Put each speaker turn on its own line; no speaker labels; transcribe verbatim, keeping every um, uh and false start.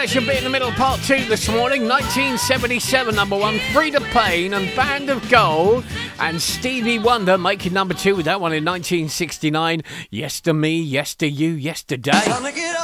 Version bit in the middle, part two this morning. nineteen seventy-seven, number one, Frida Payne and Band of Gold. And Stevie Wonder making number two with that one in nineteen sixty-nine. Yes to me, yes to you, yesterday.